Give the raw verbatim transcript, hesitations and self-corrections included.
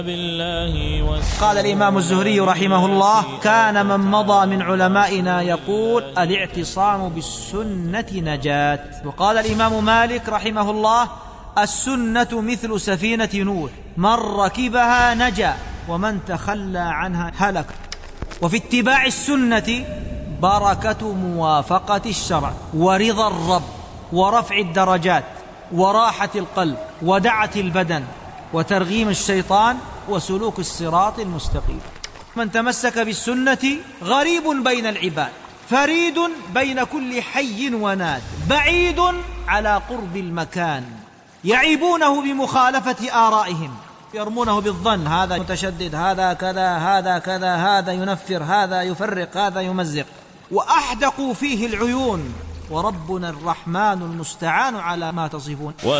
قال الإمام الزهري رحمه الله: كان من مضى من علمائنا يقول: الاعتصام بالسنة نجاة. وقال الإمام مالك رحمه الله: السنة مثل سفينة نوح، من ركبها نجا ومن تخلى عنها هلك. وفي اتباع السنة بركة موافقة الشرع، ورضا الرب، ورفع الدرجات، وراحة القلب، ودعة البدن، وترغيم الشيطان، وسلوك الصراط المستقيم. من تمسك بالسنة غريب بين العباد، فريد بين كل حي وناد، بعيد على قرب المكان، يعيبونه بمخالفة آرائهم، يرمونه بالظن: هذا متشدد، هذا كذا، هذا كذا، هذا ينفر، هذا يفرق، هذا يمزق، وأحدقوا فيه العيون، وربنا الرحمن المستعان على ما تصفون.